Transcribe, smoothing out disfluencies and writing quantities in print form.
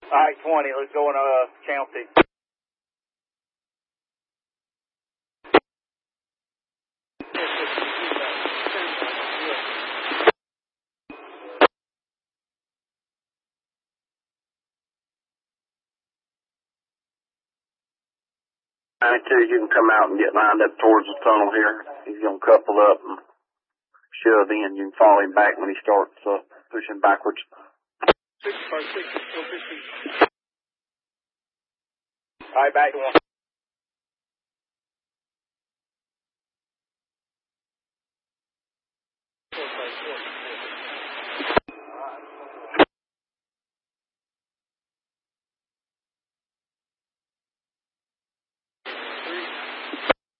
All right, 20. Let's go on channel 6. I too, you can come out and get lined up towards the tunnel here. He's going to couple up and shove in. You can follow him back when he starts pushing backwards. 6, 5, 6, 450. All right, back to 1.